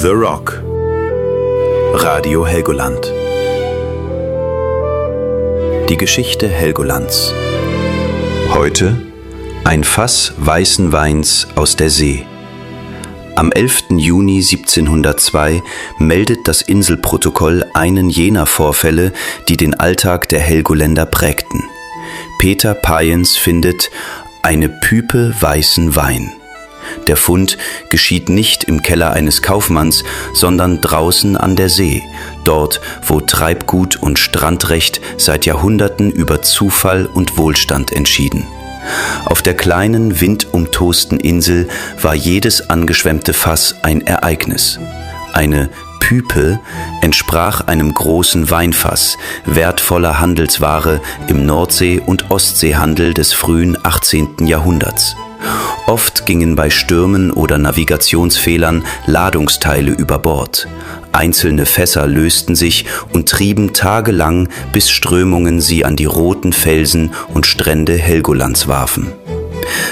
The Rock. Radio Helgoland. Die Geschichte Helgolands. Heute ein Fass weißen Weins aus der See. Am 11. Juni 1702 meldet das Inselprotokoll einen jener Vorfälle, die den Alltag der Helgoländer prägten. Peter Payens findet eine Püpe weißen Wein. Der Fund geschieht nicht im Keller eines Kaufmanns, sondern draußen an der See, dort, wo Treibgut und Strandrecht seit Jahrhunderten über Zufall und Wohlstand entschieden. Auf der kleinen, windumtosten Insel war jedes angeschwemmte Fass ein Ereignis. Eine Püpe entsprach einem großen Weinfass, wertvoller Handelsware im Nordsee- und Ostseehandel des frühen 18. Jahrhunderts. Oft gingen bei Stürmen oder Navigationsfehlern Ladungsteile über Bord. Einzelne Fässer lösten sich und trieben tagelang, bis Strömungen sie an die roten Felsen und Strände Helgolands warfen.